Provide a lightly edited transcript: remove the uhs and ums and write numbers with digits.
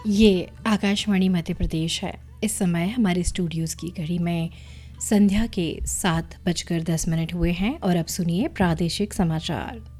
ये आकाशवाणी मध्य प्रदेश है। इस समय हमारे स्टूडियोज़ की घड़ी में संध्या के 7:10 हुए हैं और अब सुनिए प्रादेशिक समाचार।